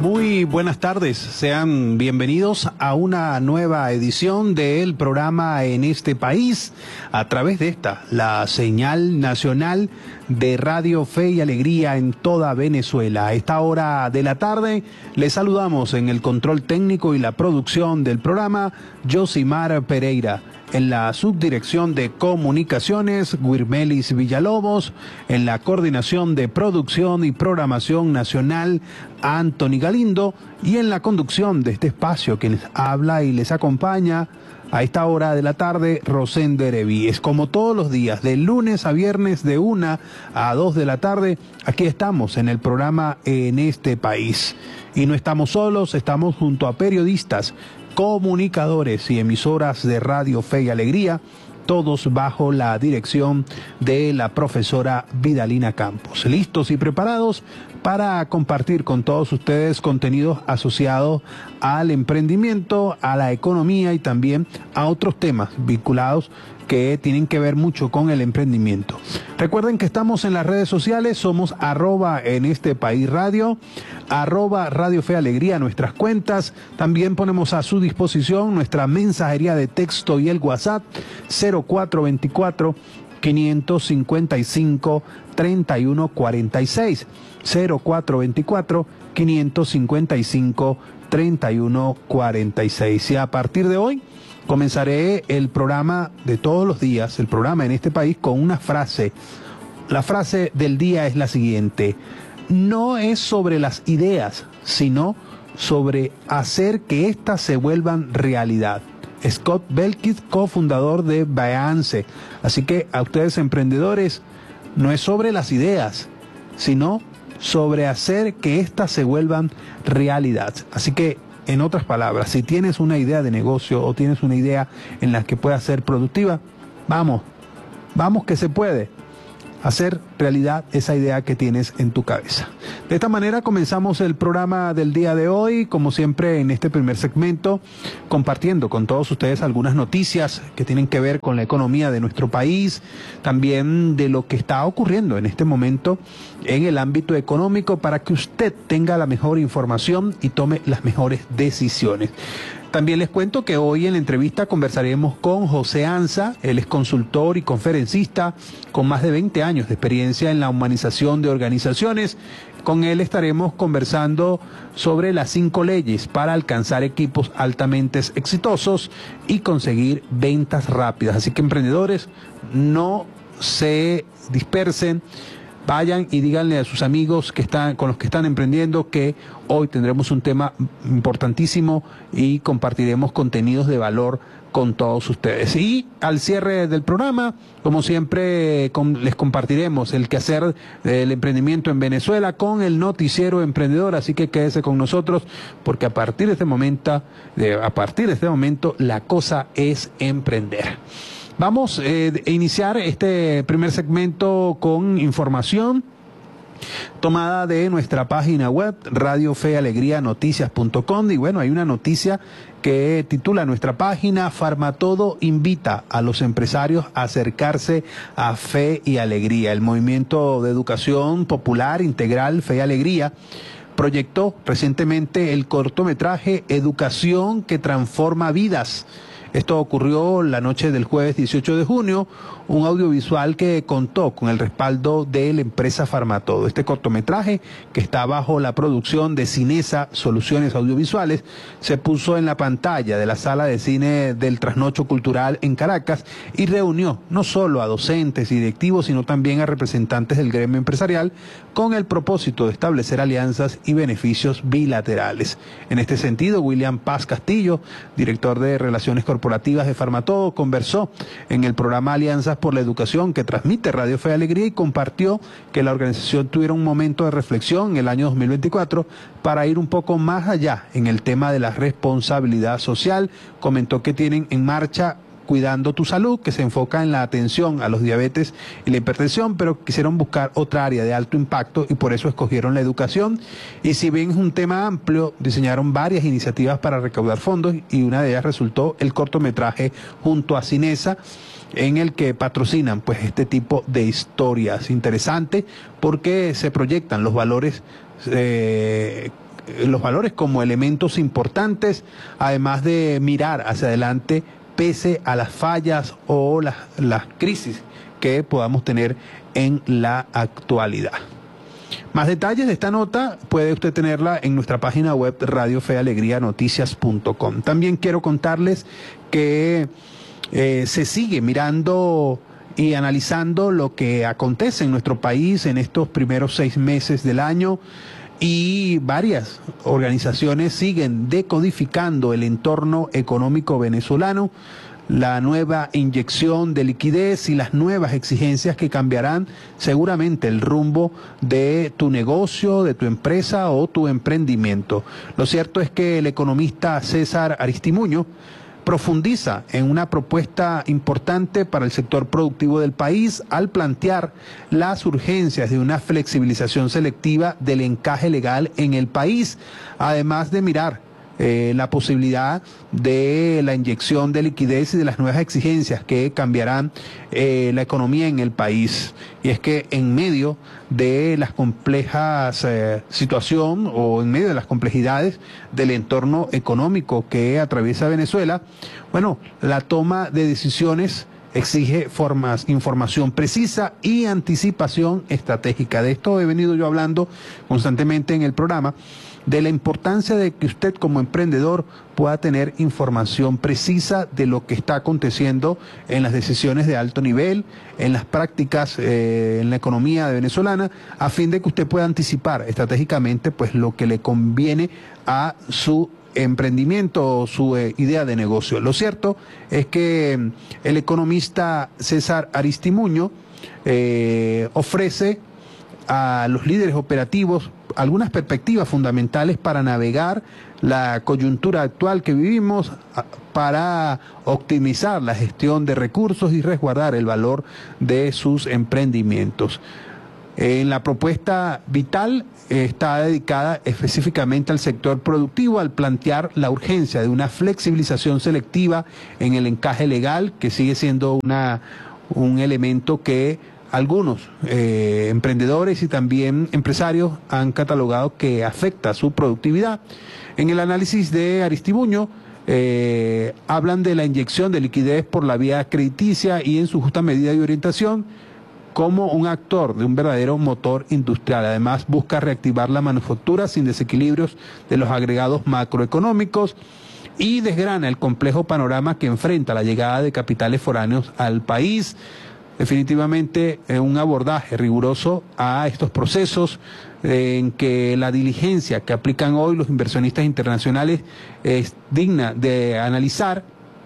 Muy buenas tardes, sean bienvenidos a una nueva edición del programa En este País, a través de la señal nacional de Radio Fe y Alegría en toda Venezuela. A esta hora de la tarde les saludamos en el control técnico y la producción del programa, Josimar Pereira. En la subdirección de comunicaciones, Guirmelis Villalobos. En la coordinación de producción y programación nacional, Anthony Galindo. Y en la conducción de este espacio, que les habla y les acompaña a esta hora de la tarde, Rosender Evíes. Como todos los días, de lunes a viernes, de 1 a 2 de la tarde, aquí estamos en el programa En este País. Y no estamos solos, estamos junto a periodistas, comunicadores y emisoras de Radio Fe y Alegría, todos bajo la dirección de la profesora Vidalina Campos. Listos y preparados para compartir con todos ustedes contenidos asociados al emprendimiento, a la economía y también a otros temas vinculados que tienen que ver mucho con el emprendimiento. Recuerden que estamos en las redes sociales, somos @en este país radio, @Radio Fe Alegría, nuestras cuentas. También ponemos a su disposición nuestra mensajería de texto y el WhatsApp 0424 555 3146, 0424 555 3146. Y a partir de hoy comenzaré el programa de todos los días, el programa En este País, con una frase. La frase del día es la siguiente: no es sobre las ideas, sino sobre hacer que éstas se vuelvan realidad. Scott Belkis, cofundador de Behance. Así que a ustedes, emprendedores, no es sobre las ideas, sino sobre hacer que éstas se vuelvan realidad. Así que, en otras palabras, si tienes una idea de negocio o tienes una idea en la que pueda ser productiva, vamos que se puede hacer realidad esa idea que tienes en tu cabeza. De esta manera comenzamos el programa del día de hoy, como siempre en este primer segmento, compartiendo con todos ustedes algunas noticias que tienen que ver con la economía de nuestro país, también de lo que está ocurriendo en este momento en el ámbito económico, para que usted tenga la mejor información y tome las mejores decisiones. También les cuento que hoy en la entrevista conversaremos con José Anza. Él es consultor y conferencista con más de 20 años de experiencia en la humanización de organizaciones. Con él estaremos conversando sobre las 5 leyes para alcanzar equipos altamente exitosos y conseguir ventas rápidas. Así que, emprendedores, no se dispersen. Vayan y díganle a sus amigos con los que están emprendiendo que hoy tendremos un tema importantísimo y compartiremos contenidos de valor con todos ustedes. Y al cierre del programa, como siempre, les compartiremos el quehacer del emprendimiento en Venezuela con el noticiero emprendedor. Así que quédese con nosotros, porque a partir de este momento, la cosa es emprender. Vamos a iniciar este primer segmento con información tomada de nuestra página web, radiofealegrianoticias.com. Y bueno, hay una noticia que titula nuestra página: Farmatodo invita a los empresarios a acercarse a Fe y Alegría. El movimiento de educación popular integral Fe y Alegría proyectó recientemente el cortometraje Educación que transforma vidas. Esto ocurrió la noche del jueves 18 de junio, un audiovisual que contó con el respaldo de la empresa Farmatodo. Este cortometraje, que está bajo la producción de Cinesa Soluciones Audiovisuales, se puso en la pantalla de la sala de cine del Trasnocho Cultural en Caracas y reunió no solo a docentes y directivos, sino también a representantes del gremio empresarial, con el propósito de establecer alianzas y beneficios bilaterales. En este sentido, William Paz Castillo, director de Relaciones Corporativas de Farmatodo, conversó en el programa Alianzas por la Educación que transmite Radio Fe y Alegría y compartió que la organización tuviera un momento de reflexión en el año 2024 para ir un poco más allá en el tema de la responsabilidad social. Comentó que tienen en marcha Cuidando tu Salud, que se enfoca en la atención a los diabetes y la hipertensión, pero quisieron buscar otra área de alto impacto y por eso escogieron la educación. Y si bien es un tema amplio, diseñaron varias iniciativas para recaudar fondos y una de ellas resultó el cortometraje junto a Cinesa, en el que patrocinan pues este tipo de historias. Interesante porque se proyectan los valores los valores como elementos importantes, además de mirar hacia adelante pese a las fallas o las crisis que podamos tener en la actualidad. Más detalles de esta nota puede usted tenerla en nuestra página web radiofealegrianoticias.com. También quiero contarles que se sigue mirando y analizando lo que acontece en nuestro país en estos primeros 6 meses del año, y varias organizaciones siguen decodificando el entorno económico venezolano, la nueva inyección de liquidez y las nuevas exigencias que cambiarán seguramente el rumbo de tu negocio, de tu empresa o tu emprendimiento. Lo cierto es que el economista César Aristimuño profundiza en una propuesta importante para el sector productivo del país al plantear las urgencias de una flexibilización selectiva del encaje legal en el país, además de mirar la posibilidad de la inyección de liquidez y de las nuevas exigencias que cambiarán la economía en el país. Y es que en medio de las complejas situación o en medio de las complejidades del entorno económico que atraviesa Venezuela, bueno, la toma de decisiones exige información precisa y anticipación estratégica. De esto he venido yo hablando constantemente en el programa, de la importancia de que usted como emprendedor pueda tener información precisa de lo que está aconteciendo en las decisiones de alto nivel, en las prácticas en la economía venezolana, a fin de que usted pueda anticipar estratégicamente pues lo que le conviene a su emprendimiento o su idea de negocio. Lo cierto es que el economista César Aristimuño ofrece a los líderes operativos algunas perspectivas fundamentales para navegar la coyuntura actual que vivimos, para optimizar la gestión de recursos y resguardar el valor de sus emprendimientos. En la propuesta vital está dedicada específicamente al sector productivo, al plantear la urgencia de una flexibilización selectiva en el encaje legal, que sigue siendo un elemento que algunos emprendedores y también empresarios han catalogado que afecta su productividad. En el análisis de Aristimuño hablan de la inyección de liquidez por la vía crediticia y en su justa medida y orientación como un actor de un verdadero motor industrial. Además, busca reactivar la manufactura sin desequilibrios de los agregados macroeconómicos y desgrana el complejo panorama que enfrenta la llegada de capitales foráneos al país. Definitivamente un abordaje riguroso a estos procesos en que la diligencia que aplican hoy los inversionistas internacionales es digna de analizar.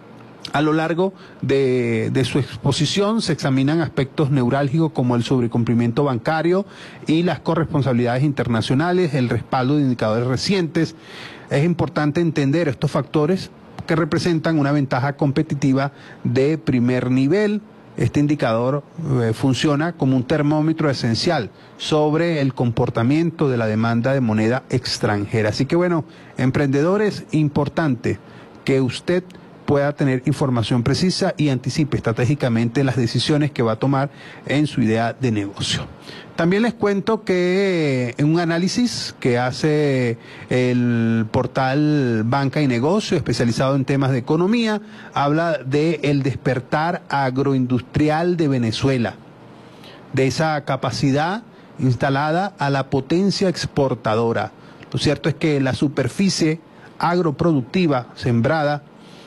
A lo largo de su exposición se examinan aspectos neurálgicos como el sobrecumplimiento bancario y las corresponsabilidades internacionales, el respaldo de indicadores recientes. Es importante entender estos factores que representan una ventaja competitiva de primer nivel. Este indicador funciona como un termómetro esencial sobre el comportamiento de la demanda de moneda extranjera. Así que bueno, emprendedores, importante que usted pueda tener información precisa y anticipe estratégicamente las decisiones que va a tomar en su idea de negocio. También les cuento que en un análisis que hace el portal Banca y Negocio, especializado en temas de economía, habla de el despertar agroindustrial de Venezuela, de esa capacidad instalada a la potencia exportadora. Lo cierto es que la superficie agroproductiva sembrada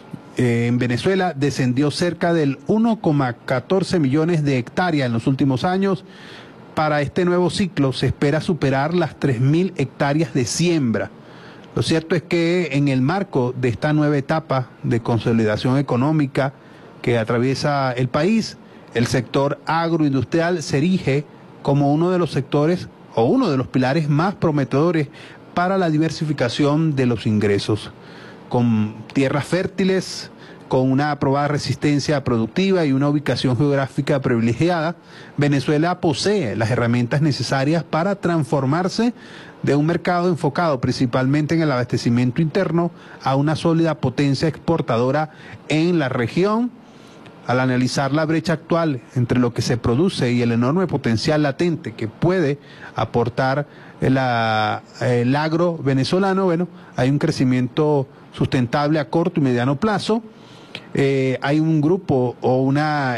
en Venezuela descendió cerca del 1,14 millones de hectáreas en los últimos años. Para este nuevo ciclo se espera superar las 3.000 hectáreas de siembra. Lo cierto es que en el marco de esta nueva etapa de consolidación económica que atraviesa el país, el sector agroindustrial se erige como uno de los sectores o uno de los pilares más prometedores para la diversificación de los ingresos. Con tierras fértiles, con una aprobada resistencia productiva y una ubicación geográfica privilegiada, Venezuela posee las herramientas necesarias para transformarse de un mercado enfocado principalmente en el abastecimiento interno a una sólida potencia exportadora en la región, al analizar la brecha actual entre lo que se produce y el enorme potencial latente que puede aportar el agro venezolano, bueno, hay un crecimiento sustentable a corto y mediano plazo. Hay un grupo o un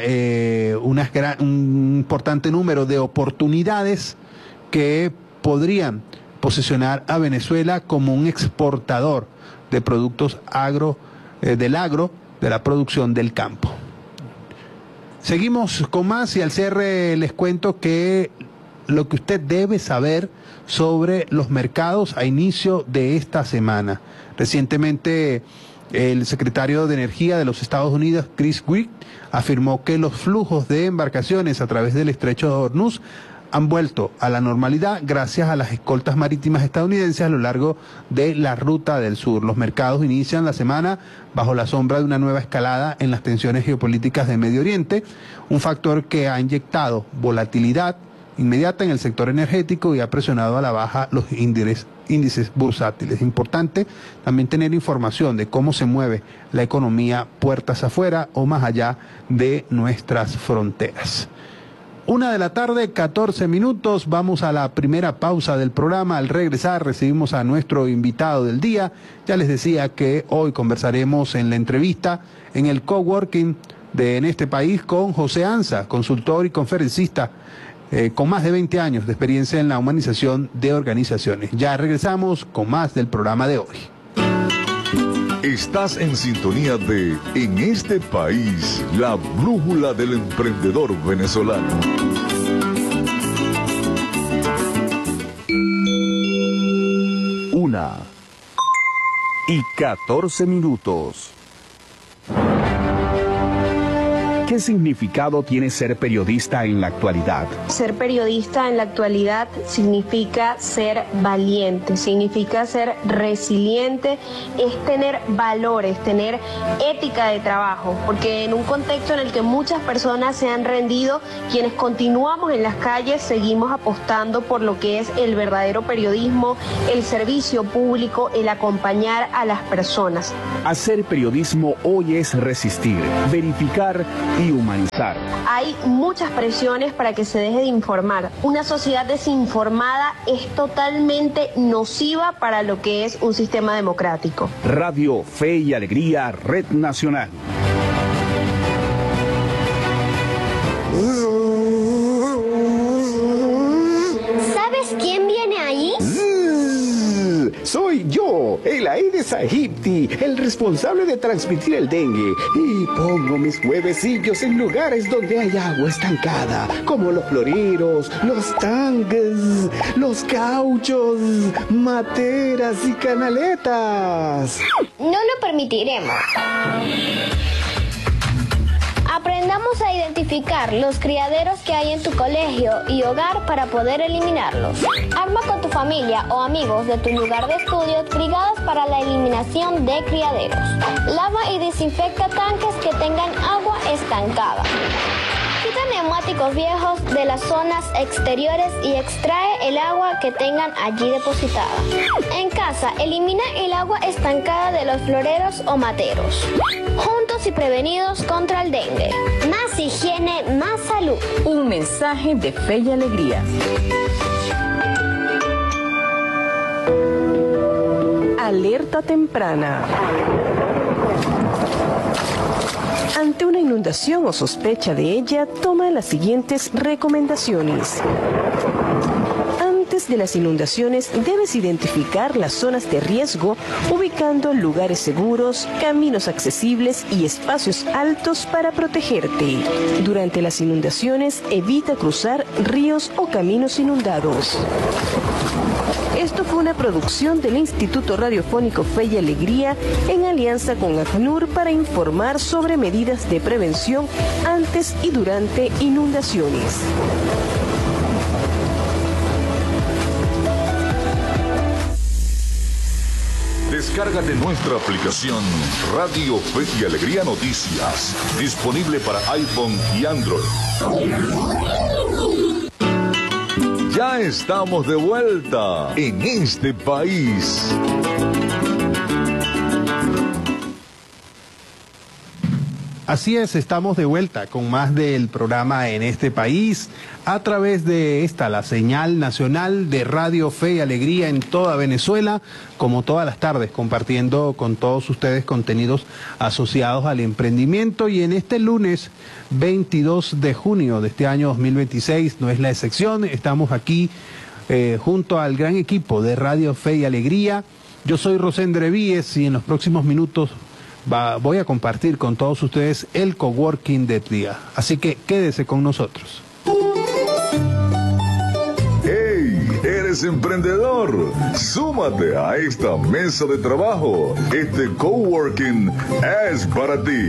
importante número de oportunidades que podrían posicionar a Venezuela como un exportador de productos de la producción del campo. Seguimos con más y al cierre les cuento que lo que usted debe saber sobre los mercados a inicio de esta semana. Recientemente el secretario de Energía de los Estados Unidos, Chris Wright, afirmó que los flujos de embarcaciones a través del estrecho de Hormuz han vuelto a la normalidad gracias a las escoltas marítimas estadounidenses a lo largo de la ruta del sur. Los mercados inician la semana bajo la sombra de una nueva escalada en las tensiones geopolíticas de Medio Oriente, un factor que ha inyectado volatilidad inmediata en el sector energético y ha presionado a la baja los índices bursátiles. Importante también tener información de cómo se mueve la economía puertas afuera o más allá de nuestras fronteras. 1:14 p.m, vamos a la primera pausa del programa. Al regresar recibimos a nuestro invitado del día. Ya les decía que hoy conversaremos en la entrevista en el coworking en este país con José Anza, consultor y conferencista con más de 20 años de experiencia en la humanización de organizaciones. Ya regresamos con más del programa de hoy. Estás en sintonía de En este país, la brújula del emprendedor venezolano. 1:14 p.m. ¿Qué significado tiene ser periodista en la actualidad? Ser periodista en la actualidad significa ser valiente, significa ser resiliente, es tener valores, tener ética de trabajo, porque en un contexto en el que muchas personas se han rendido, quienes continuamos en las calles seguimos apostando por lo que es el verdadero periodismo, el servicio público, el acompañar a las personas. Hacer periodismo hoy es resistir, verificar y humanizar. Hay muchas presiones para que se deje de informar. Una sociedad desinformada es totalmente nociva para lo que es un sistema democrático. Radio Fe y Alegría, Red Nacional. ¿Sabes quién viene ahí? Soy yo, el Aedes aegypti, el responsable de transmitir el dengue. Y pongo mis huevecillos en lugares donde hay agua estancada, como los floreros, los tanques, los cauchos, materas y canaletas. No lo permitiremos. Aprendamos a identificar los criaderos que hay en tu colegio y hogar para poder eliminarlos. Arma con tu familia o amigos de tu lugar de estudio brigadas para la eliminación de criaderos. Lava y desinfecta tanques que tengan agua estancada. Quita neumáticos viejos de las zonas exteriores y extrae el agua que tengan allí depositada. En casa, elimina el agua estancada de los floreros o materos. Juntos y prevenidos contra el dengue. Más higiene, más salud. Un mensaje de Fe y Alegría. Alerta temprana. Ante una inundación o sospecha de ella, toma las siguientes recomendaciones. Antes de las inundaciones, debes identificar las zonas de riesgo, ubicando lugares seguros, caminos accesibles y espacios altos para protegerte. Durante las inundaciones, evita cruzar ríos o caminos inundados. Esto fue una producción del Instituto Radiofónico Fe y Alegría en alianza con ACNUR para informar sobre medidas de prevención antes y durante inundaciones. Descárgate nuestra aplicación Radio Fe y Alegría Noticias, disponible para iPhone y Android. Ya estamos de vuelta en este país. ...1:15 p.m. Así es, estamos de vuelta con más del programa En este País a través de esta, la señal nacional de Radio Fe y Alegría en toda Venezuela, como todas las tardes, compartiendo con todos ustedes contenidos asociados al emprendimiento. Y en este lunes 22 de junio de este año 2026 no es la excepción, estamos aquí junto al gran equipo de Radio Fe y Alegría. Yo soy Rosendre Víez y en los próximos minutos voy a compartir con todos ustedes el coworking del día. Así que quédese con nosotros. ¡Hey! ¿Eres emprendedor? Súmate a esta mesa de trabajo. Este coworking es para ti.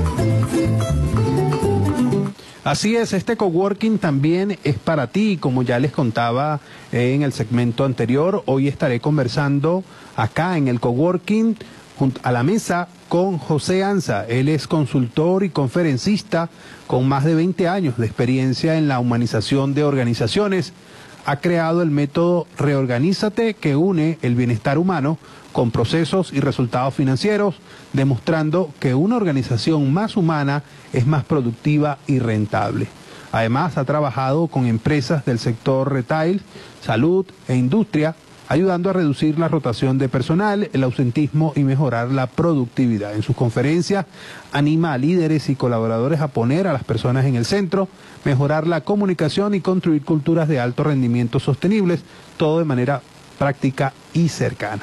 Así es, este coworking también es para ti. Como ya les contaba en el segmento anterior, hoy estaré conversando acá en el coworking junto a la mesa con José Anza. Él es consultor y conferencista con más de 20 años de experiencia en la humanización de organizaciones. Ha creado el método Reorganízate, que une el bienestar humano con procesos y resultados financieros, demostrando que una organización más humana es más productiva y rentable. Además, ha trabajado con empresas del sector retail, salud e industria, ayudando a reducir la rotación de personal, el ausentismo y mejorar la productividad. En sus conferencias anima a líderes y colaboradores a poner a las personas en el centro, mejorar la comunicación y construir culturas de alto rendimiento sostenibles, todo de manera práctica y cercana.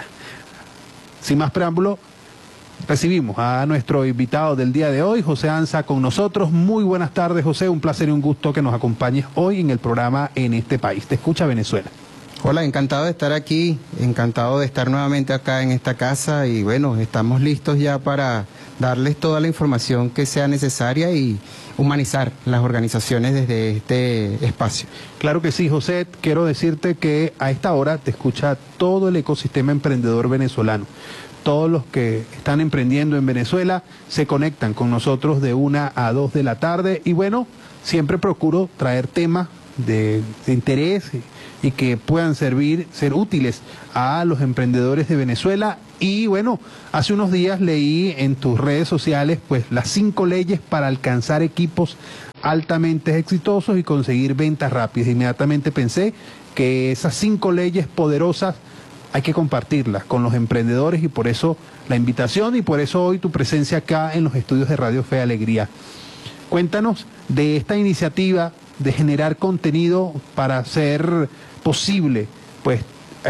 Sin más preámbulo, recibimos a nuestro invitado del día de hoy, José Anza, con nosotros. Muy buenas tardes, José, un placer y un gusto que nos acompañes hoy en el programa En este País. Te escucha Venezuela. Hola, encantado de estar aquí, encantado de estar nuevamente acá en esta casa y bueno, estamos listos ya para darles toda la información que sea necesaria y humanizar las organizaciones desde este espacio. Claro que sí, José, quiero decirte que a esta hora te escucha todo el ecosistema emprendedor venezolano. Todos los que están emprendiendo en Venezuela se conectan con nosotros de 1 a 2 de la tarde y bueno, siempre procuro traer temas de interés y que puedan ser útiles a los emprendedores de Venezuela. Y bueno, hace unos días leí en tus redes sociales pues las 5 leyes para alcanzar equipos altamente exitosos y conseguir ventas rápidas. Inmediatamente pensé que esas 5 leyes poderosas hay que compartirlas con los emprendedores y por eso la invitación y por eso hoy tu presencia acá en los estudios de Radio Fe y Alegría. Cuéntanos de esta iniciativa de generar contenido para hacer posible pues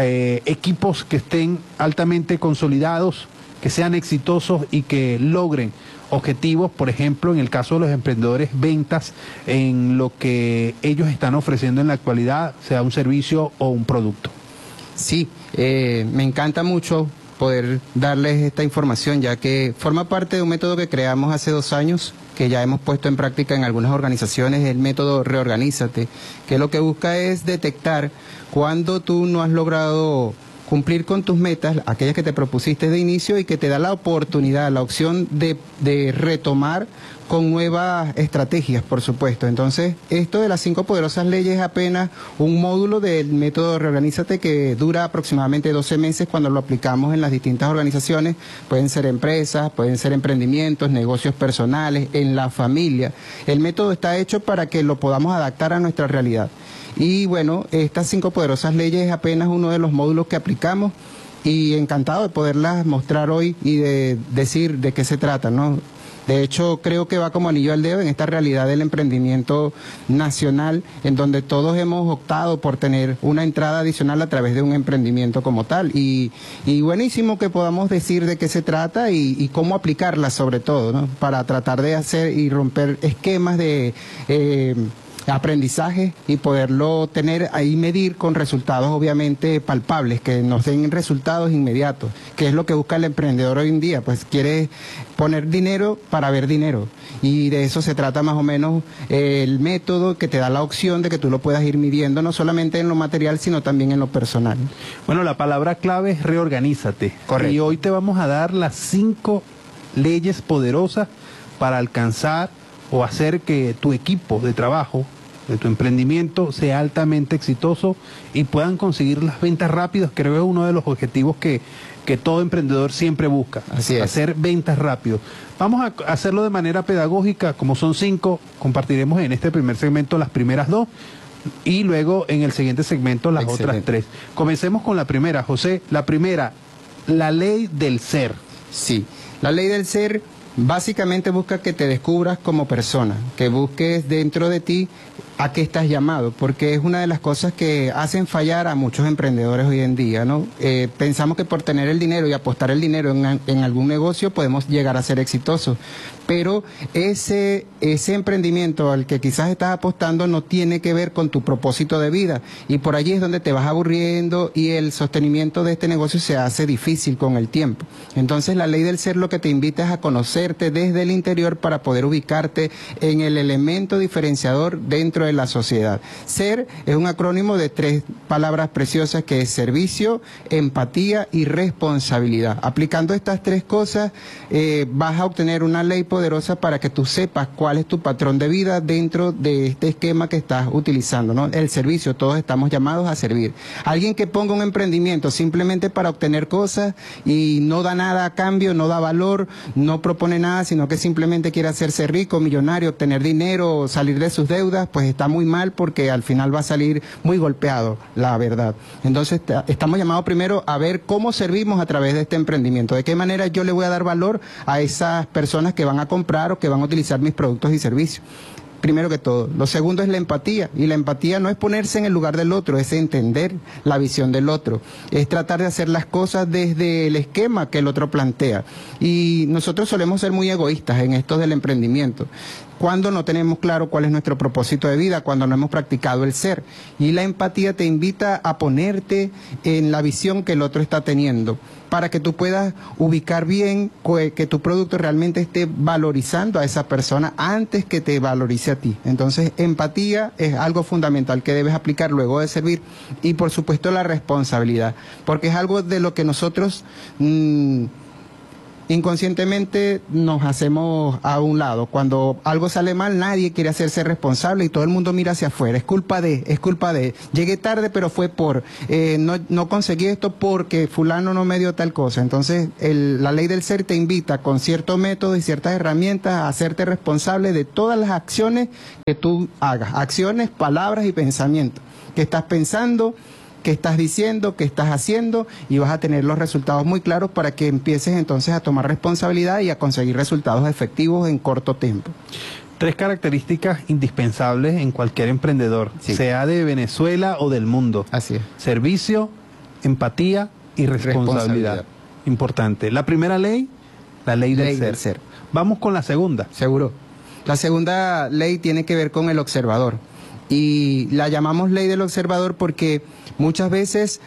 equipos que estén altamente consolidados, que sean exitosos y que logren objetivos, por ejemplo, en el caso de los emprendedores, ventas en lo que ellos están ofreciendo en la actualidad, sea un servicio o un producto. Sí, me encanta mucho poder darles esta información, ya que forma parte de un método que creamos hace 2 años, que ya hemos puesto en práctica en algunas organizaciones, el método Reorganízate, que lo que busca es detectar cuando tú no has logrado cumplir con tus metas, aquellas que te propusiste de inicio y que te da la oportunidad, la opción de retomar con nuevas estrategias, por supuesto. Entonces, esto de las 5 poderosas leyes es apenas un módulo del método Reorganízate que dura aproximadamente 12 meses cuando lo aplicamos en las distintas organizaciones. Pueden ser empresas, pueden ser emprendimientos, negocios personales, en la familia. El método está hecho para que lo podamos adaptar a nuestra realidad. Y bueno, estas 5 poderosas leyes es apenas uno de los módulos que aplicamos y encantado de poderlas mostrar hoy y de decir de qué se trata, ¿no? De hecho, creo que va como anillo al dedo en esta realidad del emprendimiento nacional, en donde todos hemos optado por tener una entrada adicional a través de un emprendimiento como tal. Y buenísimo que podamos decir de qué se trata y cómo aplicarla sobre todo, ¿no? Para tratar de hacer y romper esquemas de aprendizaje y poderlo tener ahí, medir con resultados obviamente palpables, que nos den resultados inmediatos, que es lo que busca el emprendedor hoy en día, pues quiere poner dinero para ver dinero y de eso se trata más o menos el método que te da la opción de que tú lo puedas ir midiendo no solamente en lo material sino también en lo personal. Bueno, la palabra clave es reorganízate. Correcto. Y hoy te vamos a dar las 5 leyes poderosas para alcanzar o hacer que tu equipo de trabajo de tu emprendimiento sea altamente exitoso y puedan conseguir las ventas rápidas. Creo que es uno de los objetivos que todo emprendedor siempre busca. Así es. Hacer ventas rápido. Vamos a hacerlo de manera pedagógica, como son 5, compartiremos en este primer segmento las primeras 2 y luego en el siguiente segmento las otras 3. Comencemos con la primera, José. La primera, la ley del ser. Sí, la ley del ser básicamente busca que te descubras como persona, que busques dentro de ti a qué estás llamado, porque es una de las cosas que hacen fallar a muchos emprendedores hoy en día, ¿no? Pensamos que por tener el dinero y apostar el dinero en algún negocio podemos llegar a ser exitosos, pero ese emprendimiento al que quizás estás apostando no tiene que ver con tu propósito de vida, y por allí es donde te vas aburriendo y el sostenimiento de este negocio se hace difícil con el tiempo. Entonces la ley del ser lo que te invita es a conocerte desde el interior para poder ubicarte en el elemento diferenciador dentro de la sociedad. Ser es un acrónimo de 3 palabras preciosas que es servicio, empatía y responsabilidad. Aplicando estas 3 cosas vas a obtener una ley poderosa para que tú sepas cuál es tu patrón de vida dentro de este esquema que estás utilizando, ¿no? El servicio, todos estamos llamados a servir. Alguien que ponga un emprendimiento simplemente para obtener cosas y no da nada a cambio, no da valor, no propone nada, sino que simplemente quiere hacerse rico, millonario, obtener dinero, salir de sus deudas, pues está muy mal porque al final va a salir muy golpeado, la verdad. Entonces estamos llamados primero a ver cómo servimos a través de este emprendimiento, de qué manera yo le voy a dar valor a esas personas que van a comprar o que van a utilizar mis productos y servicios. Primero que todo. Lo segundo es la empatía, y la empatía no es ponerse en el lugar del otro, es entender la visión del otro, es tratar de hacer las cosas desde el esquema que el otro plantea. Y nosotros solemos ser muy egoístas en esto del emprendimiento, cuando no tenemos claro cuál es nuestro propósito de vida, cuando no hemos practicado el ser. Y la empatía te invita a ponerte en la visión que el otro está teniendo, para que tú puedas ubicar bien que tu producto realmente esté valorizando a esa persona antes que te valorice a ti. Entonces, empatía es algo fundamental que debes aplicar luego de servir, y por supuesto la responsabilidad, porque es algo de lo que nosotros inconscientemente nos hacemos a un lado. Cuando algo sale mal, nadie quiere hacerse responsable y todo el mundo mira hacia afuera. Es culpa de, llegué tarde pero fue por, no conseguí esto porque fulano no me dio tal cosa. Entonces la ley del ser te invita con ciertos métodos y ciertas herramientas a hacerte responsable de todas las acciones que tú hagas. Acciones, palabras y pensamientos. ¿Qué estás pensando? ¿Qué estás diciendo? ¿Qué estás haciendo? Y vas a tener los resultados muy claros para que empieces entonces a tomar responsabilidad y a conseguir resultados efectivos en corto tiempo. 3 características indispensables en cualquier emprendedor, sí, sea de Venezuela o del mundo. Así es. Servicio, empatía y responsabilidad. Importante. La primera ley, la ley del ser. Vamos con la segunda. Seguro. La segunda ley tiene que ver con el observador. Y la llamamos ley del observador porque muchas veces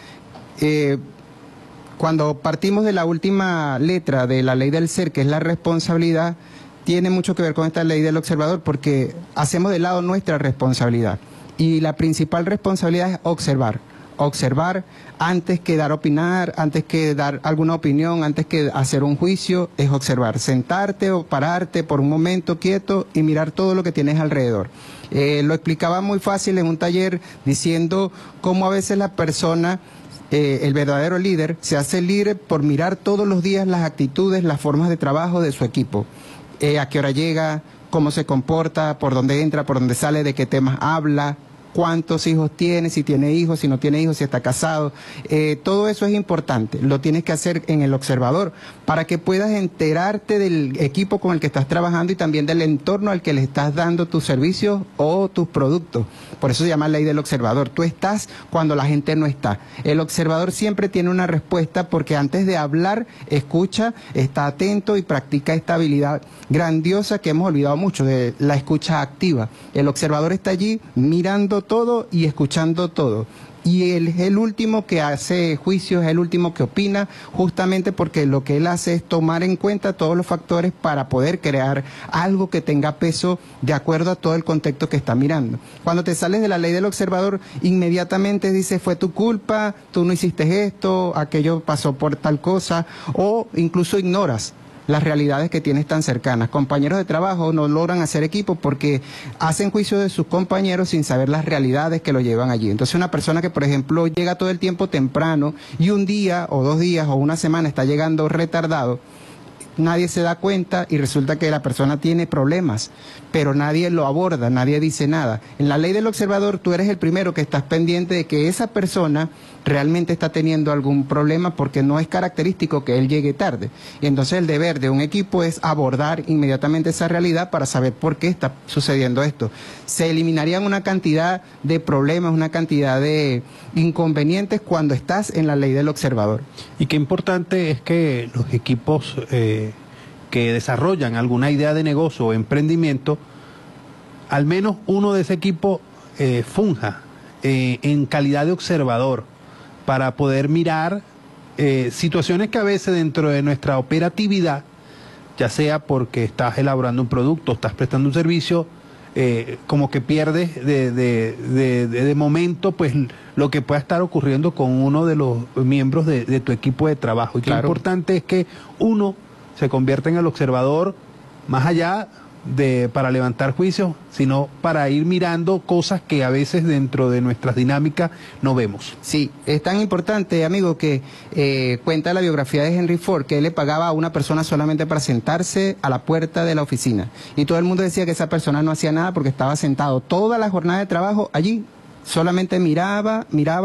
cuando partimos de la última letra de la ley del ser, que es la responsabilidad, tiene mucho que ver con esta ley del observador porque hacemos de lado nuestra responsabilidad. Y la principal responsabilidad es observar. Observar antes que opinar, antes que dar alguna opinión, antes que hacer un juicio, es observar. Sentarte o pararte por un momento quieto y mirar todo lo que tienes alrededor. Lo explicaba muy fácil en un taller diciendo cómo a veces la persona, el verdadero líder, se hace líder por mirar todos los días las actitudes, las formas de trabajo de su equipo. A qué hora llega, cómo se comporta, por dónde entra, por dónde sale, de qué temas habla, cuántos hijos tiene, si tiene hijos, si no tiene hijos, si está casado. Todo eso es importante, lo tienes que hacer en el observador para que puedas enterarte del equipo con el que estás trabajando y también del entorno al que le estás dando tus servicios o tus productos. Por eso se llama ley del observador. Tú estás cuando la gente no está. El observador siempre tiene una respuesta porque antes de hablar, escucha, está atento y practica esta habilidad grandiosa que hemos olvidado mucho, de la escucha activa. El observador está allí mirando todo y escuchando todo. Y él es el último que hace juicios, es el último que opina, justamente porque lo que él hace es tomar en cuenta todos los factores para poder crear algo que tenga peso de acuerdo a todo el contexto que está mirando. Cuando te sales de la ley del observador, inmediatamente dices, fue tu culpa, tú no hiciste esto, aquello pasó por tal cosa, o incluso ignoras las realidades que tienes tan cercanas. Compañeros de trabajo no logran hacer equipo porque hacen juicio de sus compañeros sin saber las realidades que lo llevan allí. Entonces una persona que, por ejemplo, llega todo el tiempo temprano y un día o 2 días o una semana está llegando retardado, nadie se da cuenta y resulta que la persona tiene problemas, pero nadie lo aborda, nadie dice nada. En la ley del observador tú eres el primero que estás pendiente de que esa persona realmente está teniendo algún problema porque no es característico que él llegue tarde. Y entonces el deber de un equipo es abordar inmediatamente esa realidad para saber por qué está sucediendo esto. Se eliminarían una cantidad de problemas, una cantidad de inconvenientes cuando estás en la ley del observador. Y qué importante es que los equipos que desarrollan alguna idea de negocio o emprendimiento, al menos uno de ese equipo funja en calidad de observador para poder mirar situaciones que a veces dentro de nuestra operatividad, ya sea porque estás elaborando un producto, estás prestando un servicio, como que pierdes de momento pues lo que pueda estar ocurriendo con uno de los miembros de tu equipo de trabajo. Y claro, qué importante es que uno se convierta en el observador más allá para levantar juicios, sino para ir mirando cosas que a veces dentro de nuestras dinámicas no vemos. Sí, es tan importante, amigo, que cuenta la biografía de Henry Ford, que él le pagaba a una persona solamente para sentarse a la puerta de la oficina. Y todo el mundo decía que esa persona no hacía nada porque estaba sentado toda la jornada de trabajo allí. Solamente miraba.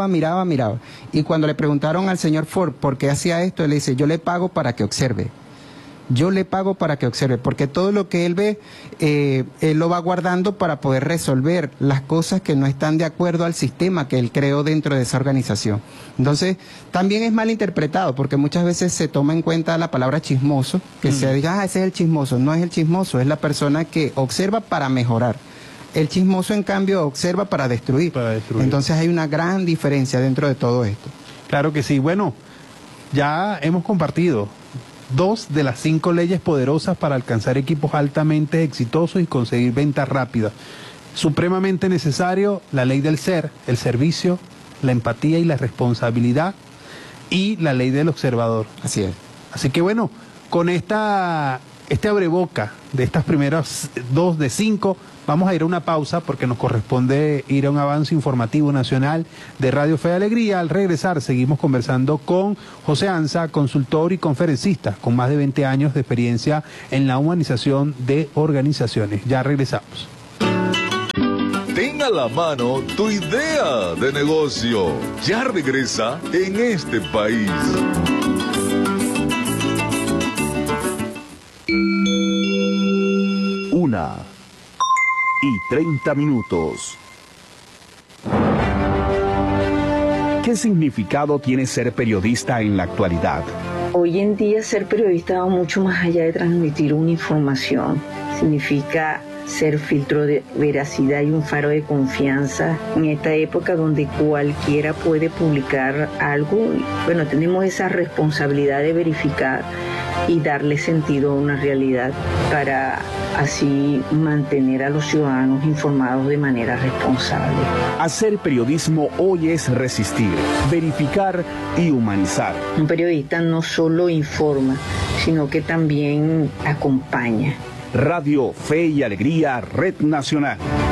Y cuando le preguntaron al señor Ford por qué hacía esto, él le dice, yo le pago para que observe. Yo le pago para que observe, porque todo lo que él ve, él lo va guardando para poder resolver las cosas que no están de acuerdo al sistema que él creó dentro de esa organización. Entonces, también es mal interpretado, porque muchas veces se toma en cuenta la palabra chismoso, que se diga, ese es el chismoso. No es el chismoso, es la persona que observa para mejorar. El chismoso, en cambio, observa para destruir. Entonces hay una gran diferencia dentro de todo esto. Claro que sí. Bueno, ya hemos compartido 2 de las 5 leyes poderosas para alcanzar equipos altamente exitosos y conseguir ventas rápidas. Supremamente necesario, la ley del ser, el servicio, la empatía y la responsabilidad, y la ley del observador. Así es. Así que bueno, con este abreboca de estas primeras 2 de 5, vamos a ir a una pausa porque nos corresponde ir a un avance informativo nacional de Radio Fe y Alegría. Al regresar seguimos conversando con José Anza, consultor y conferencista con más de 20 años de experiencia en la humanización de organizaciones. Ya regresamos. Ten a la mano tu idea de negocio. Ya regresa En Este País. Una y 30 minutos. ¿Qué significado tiene ser periodista en la actualidad? Hoy en día ser periodista va mucho más allá de transmitir una información. Significa ser filtro de veracidad y un faro de confianza en esta época donde cualquiera puede publicar algo. Bueno, tenemos esa responsabilidad de verificar y darle sentido a una realidad para así mantener a los ciudadanos informados de manera responsable. Hacer periodismo hoy es resistir, verificar y humanizar. Un periodista no solo informa, sino que también acompaña. Radio Fe y Alegría, Red Nacional.